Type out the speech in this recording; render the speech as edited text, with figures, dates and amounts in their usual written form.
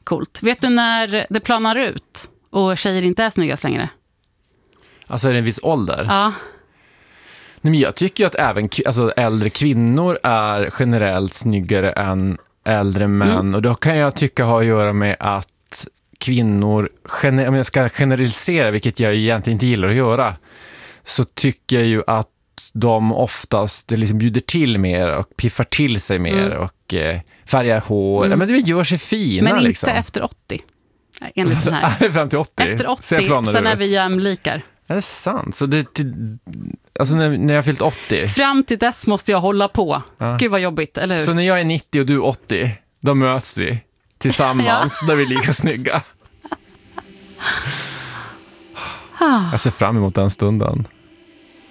coolt. Vet du när det planar ut och tjejer inte är snyggast längre? Alltså är det en viss ålder? Ja. Nej, men jag tycker ju att även äldre kvinnor är generellt snyggare än äldre män. Och då kan jag tycka ha att göra med att kvinnor, om jag ska generalisera, vilket jag egentligen inte gillar att göra, så tycker jag ju att de oftast liksom bjuder till mer och piffar till sig mer och färgar hår. Men det gör sig fina. Men inte liksom. Efter 80. Enligt den här. Fram till 80? Efter 80, sen är vi jämlikar. Är det sant? Så alltså när jag fyllt 80? Fram till dess måste jag hålla på. Ja. Gud vad jobbigt, eller hur? Så när jag är 90 och du är 80, då möts vi tillsammans, där vi är lika snygga. Jag ser fram emot den stunden.